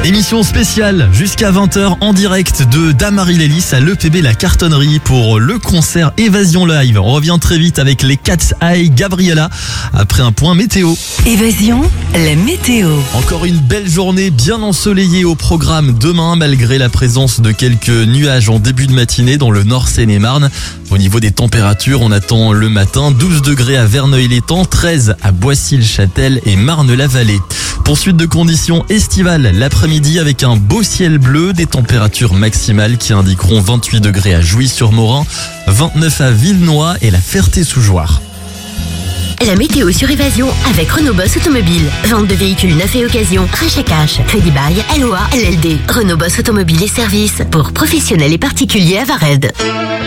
Émission spéciale jusqu'à 20h en direct de Damary Lélis à l'EPB La Cartonnerie pour le concert Évasion Live. On revient très vite avec les Cat's Eye Gabriella après un point météo. Évasion, la météo. Encore une belle journée bien ensoleillée au programme demain malgré la présence de quelques nuages en début de matinée dans le Nord Seine-et-Marne. Au niveau des températures, on attend le matin 12 degrés à Verneuil-l'Étang, 13 à Boissy-le-Châtel et Marne-la-Vallée. Poursuite de conditions estivales l'après-midi avec un beau ciel bleu, des températures maximales qui indiqueront 28 degrés à Jouy-sur-Morin, 29 à Villenoy et la Ferté-sous-Jouarre. La météo sur Évasion avec Renault Boss Automobile. Vente de véhicules neufs et occasion, rachat cash, crédit bail, LOA, LLD. Renault Boss Automobile et services pour professionnels et particuliers à Vared.